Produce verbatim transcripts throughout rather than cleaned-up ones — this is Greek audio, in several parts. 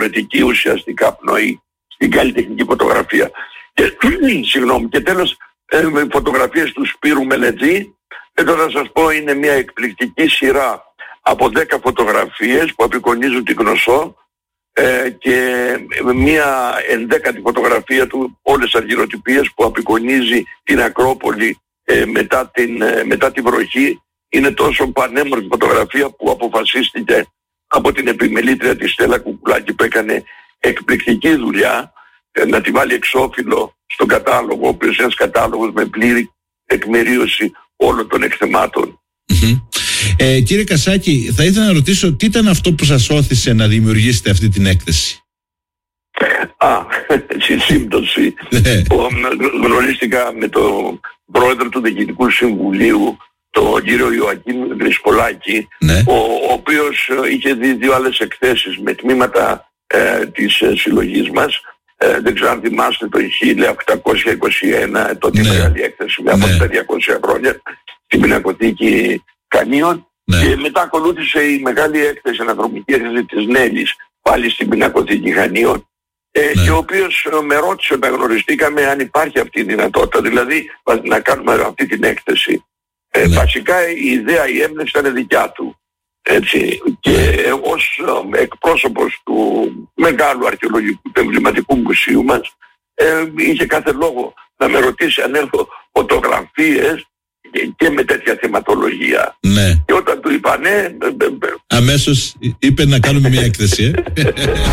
διαφορετική ουσιαστικά πνοή στην καλλιτεχνική φωτογραφία. Και, συγγνώμη, και τέλος, ε, φωτογραφίες του Σπύρου Μελετζή. Εδώ να σας πω, είναι μια εκπληκτική σειρά από δέκα φωτογραφίες που απεικονίζουν την Κνωσό, ε, και μια ενδέκατη φωτογραφία του, όλες αργυροτυπίες, που απεικονίζει την Ακρόπολη ε, μετά, την, ε, μετά τη βροχή. Είναι τόσο πανέμορφη φωτογραφία που αποφασίστηκε από την επιμελήτρια της Στέλλα Κουκουλάκη, που έκανε εκπληκτική δουλειά, ε, να τη βάλει εξώφυλλο στον κατάλογο, ο οποίος είναι ένας κατάλογος με πλήρη εκμερίωση όλων των εκθεμάτων. Mm-hmm. Ε, κύριε Κασάκη, θα ήθελα να ρωτήσω τι ήταν αυτό που σας όθησε να δημιουργήσετε αυτή την έκθεση? Α, στη σύμπτωση γνωρίστηκα με τον πρόεδρο του Διοικητικού Συμβουλίου, τον κύριο Ιωακήμ Γρυσπολάκη, ναι. ο, ο οποίος είχε δει δύο άλλες εκθέσεις με τμήματα ε, της ε, συλλογής μας. Ε, δεν ξέρω αν θυμάστε το χίλια οκτακόσια είκοσι ένα, τότε ναι. μεγάλη έκθεση με από ναι. τα διακόσια χρόνια στην Πινακοθήκη Κανίων, ναι. και μετά ακολούθησε η μεγάλη έκθεση, αναδρομική έκθεση της Νέλης, πάλι στην Πινακοθήκη Χανίων, ε, ναι. και ο οποίος με ρώτησε όταν γνωριστήκαμε αν υπάρχει αυτή η δυνατότητα, δηλαδή να κάνουμε αυτή την έκθεση. Ε, ναι. Βασικά η ιδέα, η έμπνευση ήταν δικιά του. Έτσι, και ως ε, εκπρόσωπος του μεγάλου αρχαιολογικού του εμβληματικού μουσείου μας, ε, είχε κάθε λόγο να με ρωτήσει αν έχω φωτογραφίες και, και με τέτοια θεματολογία. Ναι. Και όταν του είπα ναι, ε, ε, ε, αμέσως είπε να κάνουμε μια έκθεση. Ε.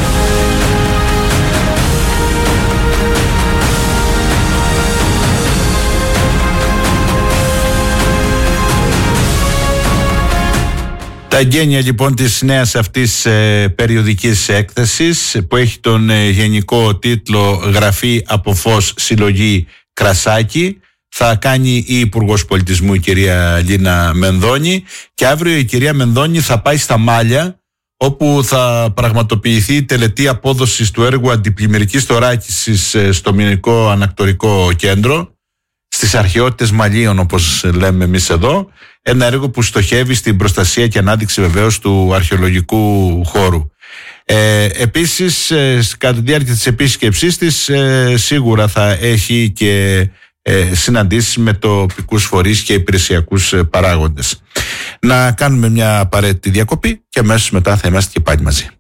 Τα εγγένεια λοιπόν της νέας αυτής ε, περιοδικής έκθεσης, που έχει τον ε, γενικό τίτλο «Γραφή από φως συλλογή Κρασάκη», θα κάνει η Υπουργός Πολιτισμού, η κυρία Λίνα Μενδώνη, και αύριο η κυρία Μενδώνη θα πάει στα Μάλια, όπου θα πραγματοποιηθεί η τελετή απόδοσης του έργου αντιπλημμυρικής θωράκισης ε, στο Μινικό Ανακτορικό Κέντρο, στις αρχαιότητες Μαλίων, όπως λέμε εμείς εδώ, ένα έργο που στοχεύει στην προστασία και ανάδειξη βεβαίως του αρχαιολογικού χώρου. Ε, επίσης, ε, κατά τη διάρκεια της επίσκεψής της, ε, σίγουρα θα έχει και ε, συναντήσεις με τοπικούς φορείς και υπηρεσιακούς παράγοντες. Να κάνουμε μια απαραίτητη διακοπή και αμέσως μετά θα είμαστε και πάλι μαζί.